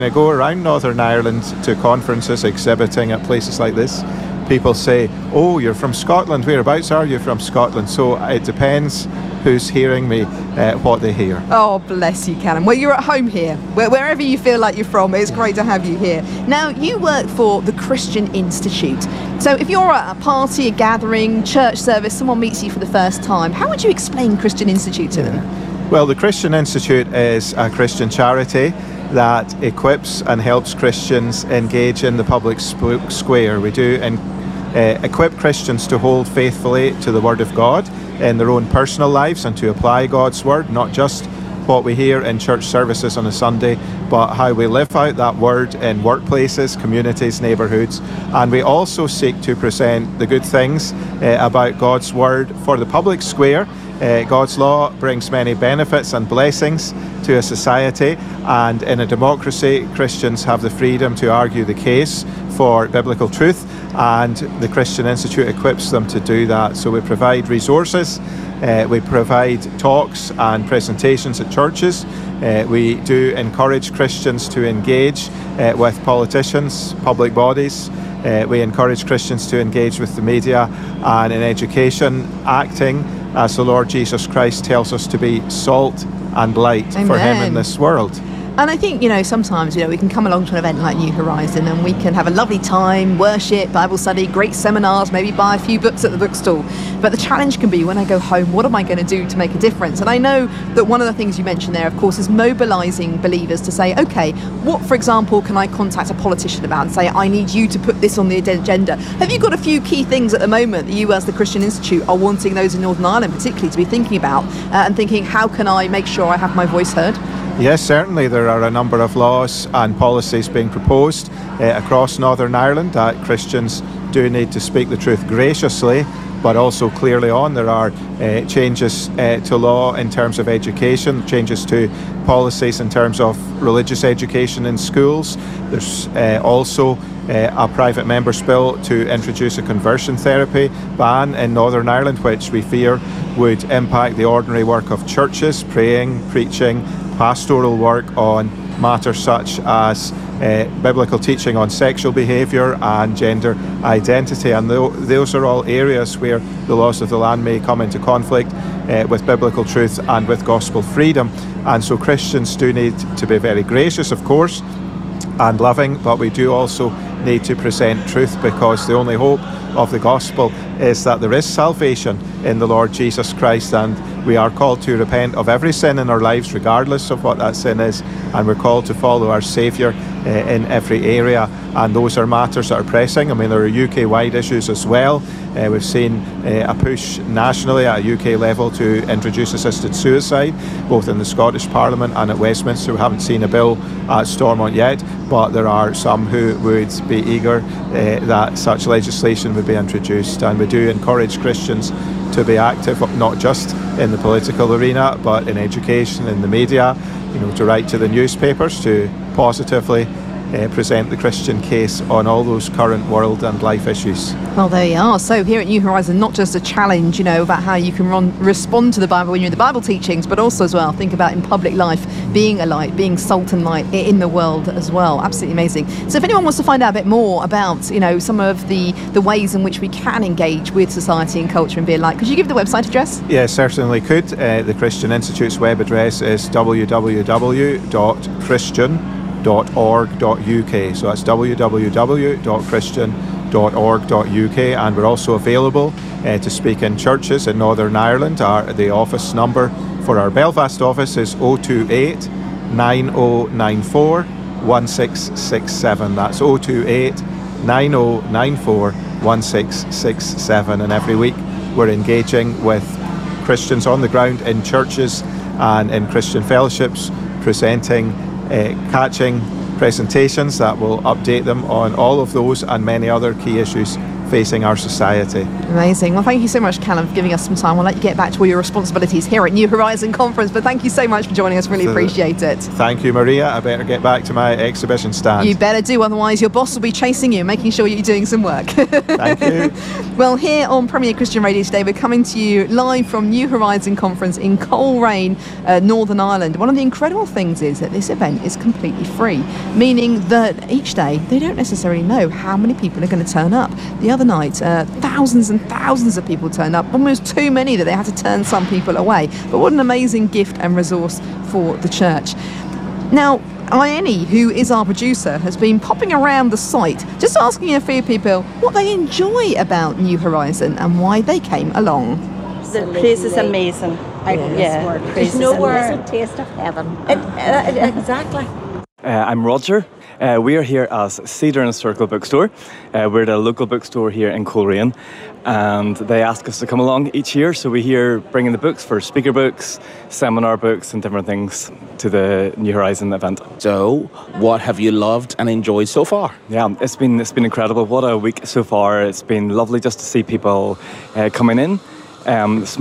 I go around Northern Ireland to conferences, exhibiting at places like this. People say, "Oh, you're from Scotland. Whereabouts are you from Scotland?" So it depends who's hearing me, what they hear. Oh, bless you, Callum. Well, you're at home here. Wherever you feel like you're from, it's great to have you here. Now, you work for the Christian Institute. So if you're at a party, a gathering, church service, someone meets you for the first time, how would you explain Christian Institute to them? Well, the Christian Institute is a Christian charity that equips and helps Christians engage in the public square. We do equip Christians to hold faithfully to the Word of God in their own personal lives and to apply God's Word, not just what we hear in church services on a Sunday, but how we live out that Word in workplaces, communities, neighbourhoods. And we also seek to present the good things about God's Word for the public square. God's law brings many benefits and blessings to a society, and in a democracy, Christians have the freedom to argue the case for biblical truth, and the Christian Institute equips them to do that. So we provide resources, we provide talks and presentations at churches. We do encourage Christians to engage with politicians, public bodies. We encourage Christians to engage with the media and in education, acting as the Lord Jesus Christ tells us to be salt and light for Him in this world. And I think, sometimes, we can come along to an event like New Horizon and we can have a lovely time, worship, Bible study, great seminars, maybe buy a few books at the bookstore. But the challenge can be, when I go home, what am I going to do to make a difference? And I know that one of the things you mentioned there, of course, is mobilising believers to say, okay, what, for example, can I contact a politician about and say, I need you to put this on the agenda? Have you got a few key things at the moment that you, as the Christian Institute, are wanting those in Northern Ireland particularly to be thinking about and thinking, how can I make sure I have my voice heard? Yes, certainly there are a number of laws and policies being proposed across Northern Ireland that Christians do need to speak the truth graciously, but also clearly on. There are changes to law in terms of education, changes to policies in terms of religious education in schools. There's also a private member's bill to introduce a conversion therapy ban in Northern Ireland, which we fear would impact the ordinary work of churches, praying, preaching, pastoral work on matters such as biblical teaching on sexual behaviour and gender identity. And those are all areas where the laws of the land may come into conflict with biblical truth and with gospel freedom. And so Christians do need to be very gracious, of course, and loving, but we do also need to present truth, because the only hope of the gospel is that there is salvation in the Lord Jesus Christ, and we are called to repent of every sin in our lives, regardless of what that sin is, and we're called to follow our Saviour in every area. And those are matters that are pressing. I mean, there are UK-wide issues as well. We've seen a push nationally at a UK level to introduce assisted suicide, both in the Scottish Parliament and at Westminster. We haven't seen a bill at Stormont yet, but there are some who would be eager that such legislation would be introduced. And we do encourage Christians to be active, not just in the political arena, but in education, in the media, to write to the newspapers, to positively present the Christian case on all those current world and life issues. Well, there you are. So here at New Horizon, not just a challenge, about how you can respond to the Bible when you're in the Bible teachings, but also as well, think about in public life, being a light, being salt and light in the world as well. Absolutely amazing. So if anyone wants to find out a bit more about, some of the ways in which we can engage with society and culture and be a light, could you give the website address? Yes, certainly could. The Christian Institute's web address is www.christian.org.uk. So that's www.christian.org.uk, and we're also available to speak in churches in Northern Ireland. The office number for our Belfast office is 028 9094 1667. That's 028 9094 1667. And every week we're engaging with Christians on the ground in churches and in Christian fellowships, presenting catching presentations that will update them on all of those and many other key issues facing our society. Amazing. Well, thank you so much, Callum, for giving us some time. We'll let you get back to all your responsibilities here at New Horizon Conference, but thank you so much for joining us. Really appreciate it. Thank you, Maria. I better get back to my exhibition stand. You better do, otherwise your boss will be chasing you, making sure you're doing some work. Thank you. Well, here on Premier Christian Radio today, we're coming to you live from New Horizon Conference in Coleraine, Northern Ireland. One of the incredible things is that this event is completely free, meaning that each day they don't necessarily know how many people are going to turn up. The other night, thousands and thousands of people turned up, almost too many that they had to turn some people away. But what an amazing gift and resource for the church. Now, Iene, who is our producer, has been popping around the site, just asking a few people what they enjoy about New Horizon and why they came along. The place is amazing. There's nowhere a taste of heaven. Exactly. I'm Roger. We are here as Cedar and Circle Bookstore. We're the local bookstore here in Coleraine, and they ask us to come along each year. So we're here bringing the books for speaker books, seminar books, and different things to the New Horizon event. So, what have you loved and enjoyed so far? Yeah, it's been incredible. What a week so far. It's been lovely just to see people coming in.